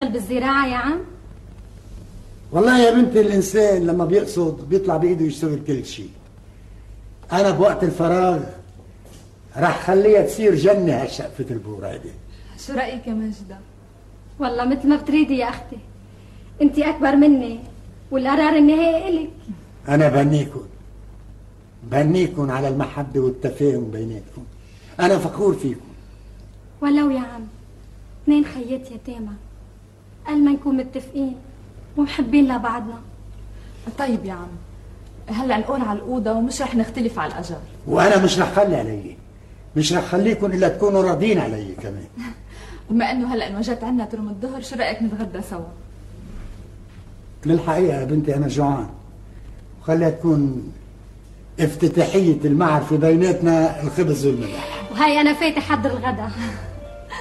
تشتغل بالزراعة يا عم؟ والله يا بنتي الإنسان لما بيقصد بيطلع بإيده يشتغل كل شيء. أنا بوقت الفراغ راح خليها تصير جنة هالشقفة البورادة. شو رأيك يا ماجدة؟ والله مثل ما بتريدي يا أختي، أنت أكبر مني والقرار النهائي إلك. أنا بهنيكم على المحبة والتفاهم بيناتكم، أنا فخور فيكم. ولو يا عم 2 خيات يتامى، قال ما نكون متفقين ومحبين لبعضنا. طيب يا عم، هلا نقول على الأوضة ومش رح نختلف على الأجار. وأنا مش رح خلي علي، مش رح خليكم إلا تكونوا راضين علي كمان. بما إنه هلا انوجدت عنا ترم الظهر، شو رأيك نتغدى سوا؟ للحقيقة يا بنتي أنا جوعان، وخليها تكون افتتاحية المعرفة بيناتنا الخبز والملح. وهي أنا فايتة حضر الغدا.